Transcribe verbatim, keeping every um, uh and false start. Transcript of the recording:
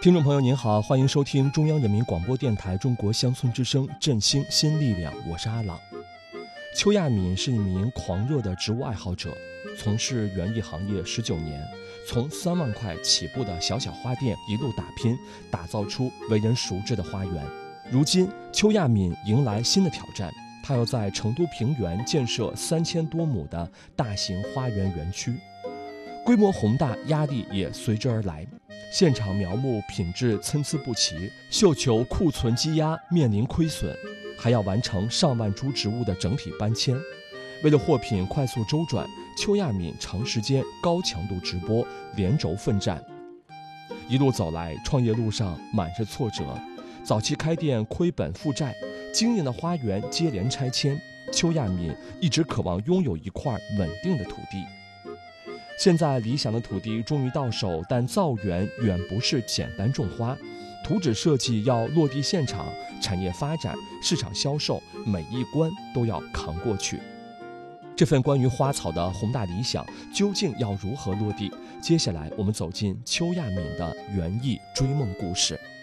听众朋友您好，欢迎收听中央人民广播电台中国乡村之声振兴新力量，我是阿朗。邱亚敏是一名狂热的植物爱好者，从事园艺行业十九年，从三万块起步的小小花店一路打拼，打造出为人熟知的花园。如今邱亚敏迎来新的挑战，她要在成都平原建设三千多亩的大型花园园区，规模宏大，压力也随之而来。现场苗木品质参差不齐，绣球库存积压，面临亏损，还要完成上万株植物的整体搬迁。为了货品快速周转，邱亚敏长时间高强度直播，连轴奋战。一路走来，创业路上满是挫折，早期开店亏本负债，经营的花园接连拆迁，邱亚敏一直渴望拥有一块稳定的土地。现在理想的土地终于到手，但造园远不是简单种花，图纸设计要落地现场，产业发展、市场销售，每一关都要扛过去。这份关于花草的宏大理想究竟要如何落地？接下来我们走进邱亚敏的园艺追梦故事。